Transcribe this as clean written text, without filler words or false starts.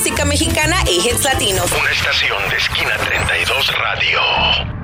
música mexicana y hits latinos. Una estación de Esquina 32 Radio.